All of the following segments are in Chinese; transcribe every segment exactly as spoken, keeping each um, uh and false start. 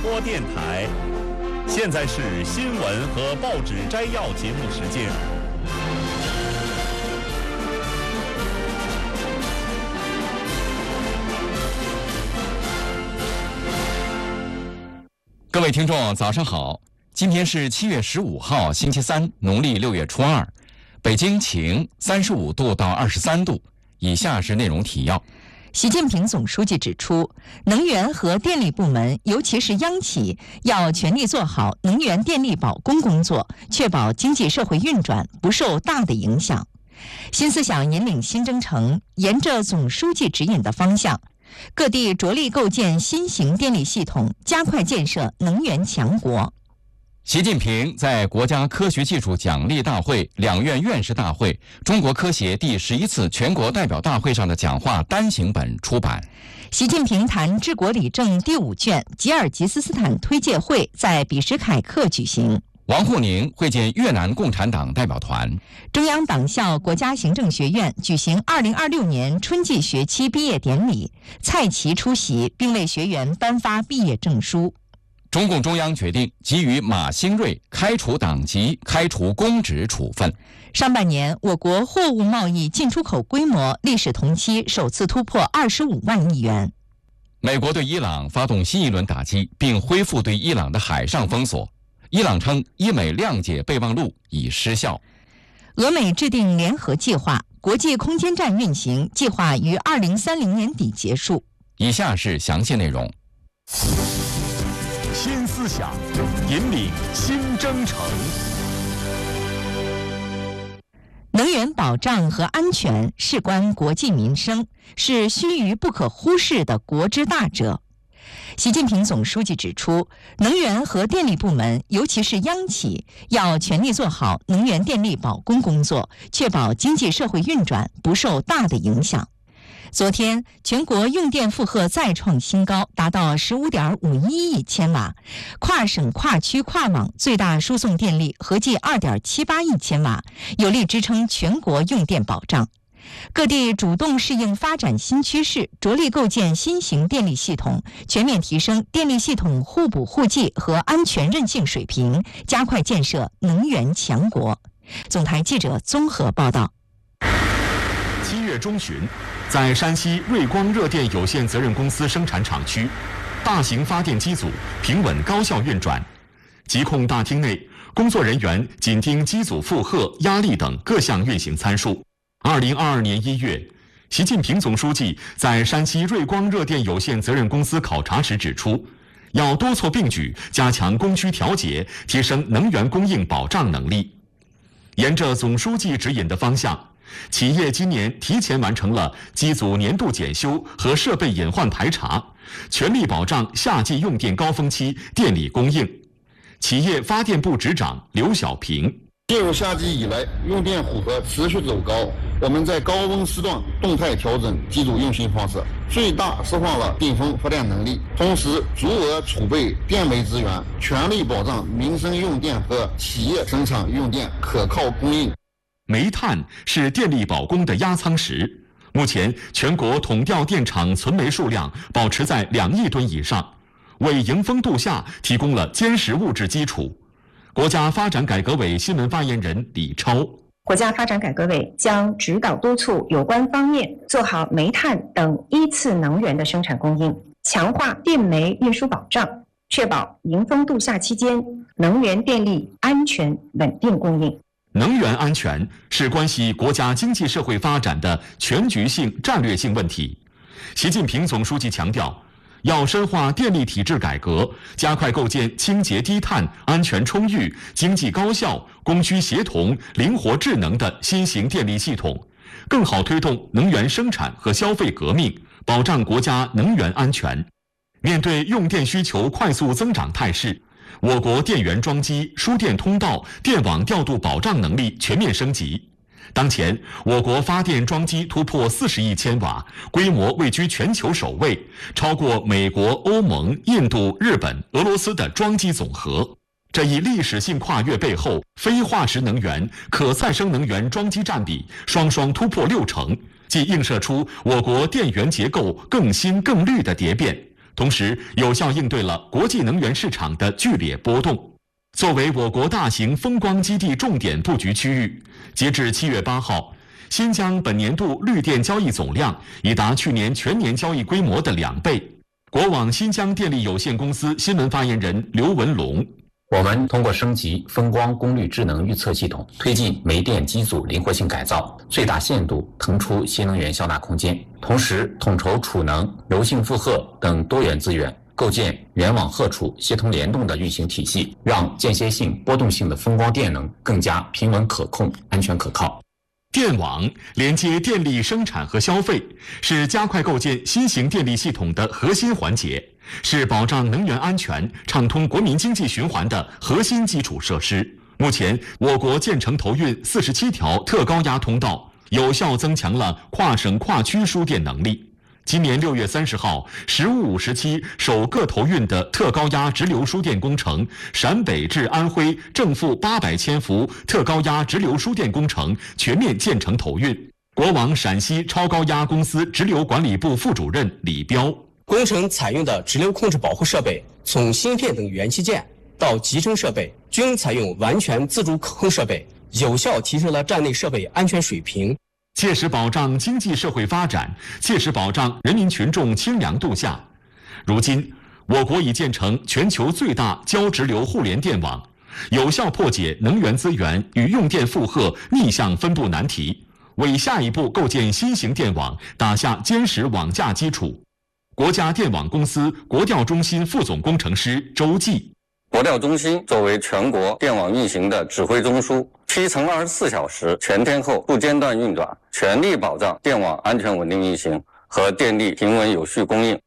播电台。现在是新闻和报纸摘要节目时间。 各位听众，早上好！今天是七月十五号，星期三，农历六月初二。北京晴，三十五度到二十三度。以下是内容提要。 习近平总书记指出，能源和电力部门，尤其是央企，要全力做好能源电力保供工作，确保经济社会运转不受大的影响。新思想引领新征程，沿着总书记指引的方向，各地着力构建新型电力系统，加快建设能源强国。 习近平在国家科学技术奖励大会、两院院士大会、中国科协第十一次全国代表大会上的讲话单行本出版。 习近平谈治国理政第五卷吉尔吉斯斯坦推介会在比什凯克举行。 王沪宁会见越南共产党代表团。 中央党校国家行政学院举行二零二六年春季学期毕业典礼，蔡奇出席并为学员颁发毕业证书。 中共中央决定给予马兴瑞开除党籍、开除公职处分。 上半年，我国货物贸易进出口规模历史同期首次突破二十五万亿元。 美国对伊朗发动新一轮打击，并恢复对伊朗的海上封锁。伊朗称伊美谅解备忘录已失效。 俄美制定联合计划，国际空间站运行计划于二零三零年底结束。 以下是详细内容。 新思想引领新征程。 能源保障和安全事关国计民生，是须臾不可忽视的国之大者。习近平总书记指出，能源和电力部门，尤其是央企，要全力做好能源电力保供工作，确保经济社会运转不受大的影响。昨天，全国用电负荷再创新高，达到 十五点五一亿千瓦，跨省、跨区、跨网最大输送电力合计 二点七八亿千瓦，有力支撑全国用电保障。各地主动适应发展新趋势，着力构建新型电力系统，全面提升电力系统互补互济和安全韧性水平，加快建设能源强国。总台记者综合报道。 七月中旬，在山西瑞光热电有限责任公司生产厂区，大型发电机组平稳高效运转。疾控大厅内，工作人员紧盯机组负荷、压力等各项运行参数。二零二二年一月，习近平总书记在山西瑞光热电有限责任公司考察时指出，要多措并举，加强供需调节，提升能源供应保障能力。沿着总书记指引的方向，企业今年提前完成了机组年度检修和设备隐患排查，全力保障夏季用电高峰期电力供应。企业发电部执长刘小平： 进入夏季以来，用电负荷持续走高，我们在高温时段动态调整机组运行方式，最大释放了顶峰发电能力，同时足额储备电煤资源，全力保障民生用电和企业生产用电可靠供应。 煤炭是电力保供的压舱石，目前全国统调电厂存煤数量保持在两亿吨以上，为迎峰度夏提供了坚实物质基础。国家发展改革委新闻发言人李超： 国家发展改革委将指导督促有关方面做好煤炭等一次能源的生产供应，强化电煤运输保障，确保迎峰度夏期间能源电力安全稳定供应。 能源安全是关系国家经济社会发展的全局性战略性问题。习近平总书记强调，要深化电力体制改革，加快构建清洁低碳、安全充裕、经济高效、供需协同、灵活智能的新型电力系统，更好推动能源生产和消费革命，保障国家能源安全。面对用电需求快速增长态势，我国电源装机、输电通道、电网调度保障能力全面升级。当前，我国发电装机突破四十亿千瓦，规模位居全球首位，超过美国、欧盟、印度、日本、俄罗斯的装机总和。这一历史性跨越背后，非化石能源、可再生能源装机占比双双突破六成，既映射出我国电源结构更新更绿的蝶变， 同时有效应对了国际能源市场的剧烈波动。作为我国大型风光基地重点布局区域，截至七月八号，新疆本年度绿电交易总量已达去年全年交易规模的两倍。国网新疆电力有限公司新闻发言人刘文龙： 我们通过升级风光功率智能预测系统，推进煤电机组灵活性改造，最大限度腾出新能源销纳空间，同时统筹储能、柔性负荷等多元资源，构建源网荷储协同联动的运行体系，让间歇性、波动性的风光电能更加平稳可控、安全可靠。 电网连接电力生产和消费，是加快构建新型电力系统的核心环节，是保障能源安全、畅通国民经济循环的核心基础设施。目前，我国建成投运四十七条特高压通道，有效增强了跨省跨区输电能力。今年六月三十号，十五五时期首个投运的特高压直流输电工程陕北至安徽正负八百千伏特高压直流输电工程全面建成投运。国网陕西超高压公司直流管理部副主任李彪： 工程采用的直流控制保护设备，从芯片等元器件到集成设备，均采用完全自主可控设备，有效提升了站内设备安全水平。 切实保障经济社会发展，切实保障人民群众清凉度夏。如今，我国已建成全球最大交直流互联电网，有效破解能源资源与用电负荷逆向分布难题，为下一步构建新型电网打下坚实网架基础。国家电网公司国调中心副总工程师周继： 国调中心作为全国电网运行的指挥中枢，七乘二十四小时全天候不间断运转，全力保障电网安全稳定运行和电力平稳有序供应。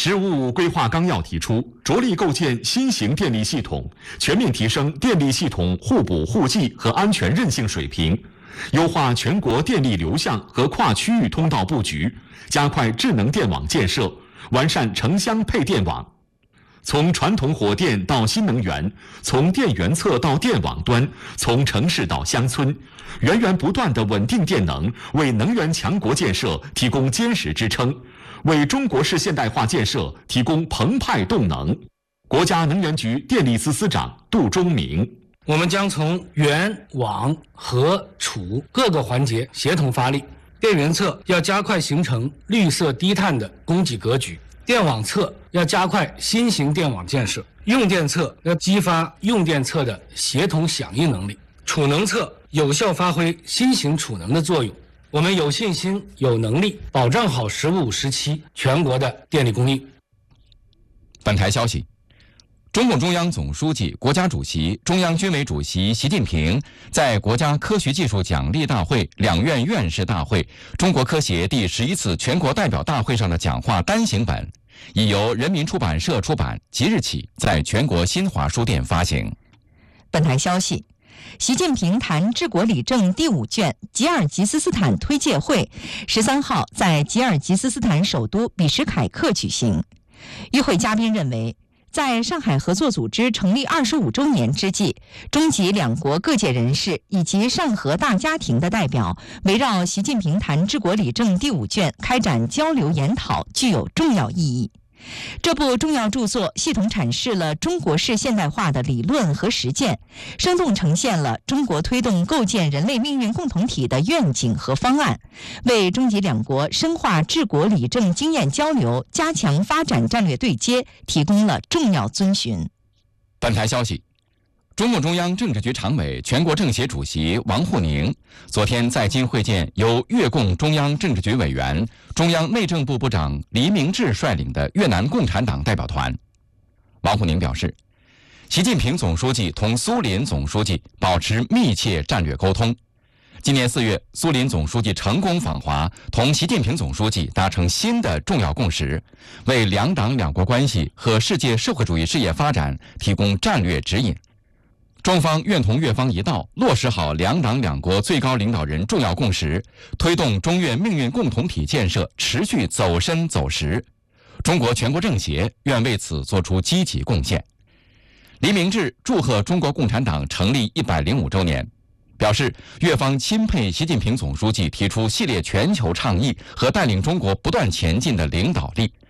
我们将从源、网、荷、储各个环节协同发力。电源侧要加快形成绿色低碳的供给格局，电网侧要加快新型电网建设，用电侧要激发用电侧的协同响应能力，储能侧有效发挥新型储能的作用。我们有信心、有能力保障好“十五五”时期全国的电力供应。 本台消息，中共中央总书记、国家主席、中央军委主席习近平在国家科学技术奖励大会两院院士大会中国科协第十一次全国代表大会上的讲话单行本，已由人民出版社出版，即日起在全国新华书店发行。 本台消息，习近平谈治国理政第五卷吉尔吉斯斯坦推介会十三号在吉尔吉斯斯坦首都比什凯克举行。与会嘉宾认为，在上海合作组织成立二十五周年之际，中吉两国各界人士以及上合大家庭的代表围绕习近平谈治国理政第五卷开展交流研讨，具有重要意义。这部重要著作系统阐释了中国式现代化的理论和实践，生动呈现了中国推动构建人类命运共同体的愿景和方案，为中吉两国深化治国理政经验交流、加强发展战略对接提供了重要遵循。 本台消息，中共中央政治局常委、全国政协主席王沪宁昨天在京会见由越共中央政治局委员、中央内政部部长黎明志率领的越南共产党代表团。王沪宁表示，习近平总书记同苏林总书记保持密切战略沟通。今年四月，苏林总书记成功访华，同习近平总书记达成新的重要共识，为两党两国关系和世界社会主义事业发展提供战略指引。中方愿同越方一道，落实好两党两国最高领导人重要共识，推动中越命运共同体建设持续走深走实。中国全国政协愿为此作出积极贡献。黎明志祝贺中国共产党成立一百零五周年，表示越方钦佩习近平总书记提出系列全球倡议和带领中国不断前进的领导力。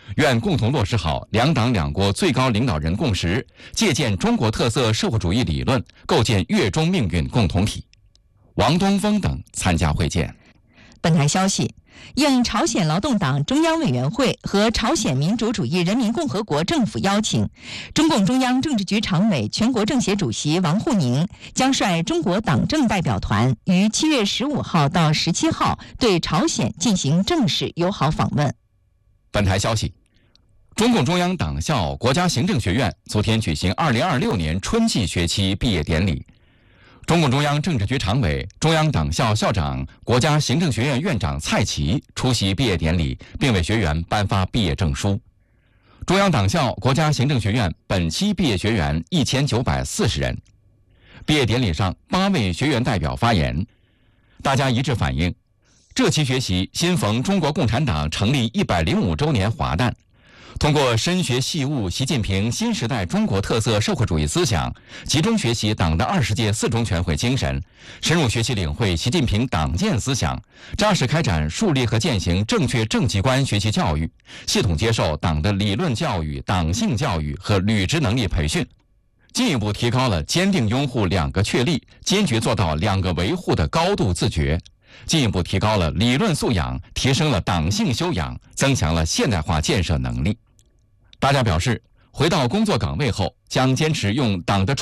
愿共同落实好两党两国最高领导人共识，借鉴中国特色社会主义理论，构建粤中命运共同体。王东峰等参加会见。 本台消息，应朝鲜劳动党中央委员会和朝鲜民主主义人民共和国政府邀请，中共中央政治局常委、全国政协主席王沪宁将率中国党政代表团于七月十五号到十七号对朝鲜进行正式友好访问。 本台消息，中共中央党校国家行政学院昨天举行二零二六年春季学期毕业典礼。中共中央政治局常委、中央党校校长、国家行政学院院长蔡奇出席毕业典礼，并为学员颁发毕业证书。中央党校国家行政学院本期毕业学员一千九百四十人。毕业典礼上，八位学员代表发言，大家一致反映，这期学习新逢中国共产党成立一百零五周年华诞。通过深学细悟习近平新时代中国特色社会主义思想，集中学习党的二十届四中全会精神，深入学习领会习近平党建思想，扎实开展树立和践行正确政绩观学习教育，系统接受党的理论教育、党性教育和履职能力培训，进一步提高了坚定拥护两个确立、坚决做到两个维护的高度自觉，进一步提高了理论素养，提升了党性修养，增强了现代化建设能力。大家表示，回到工作岗位后，将坚持用党的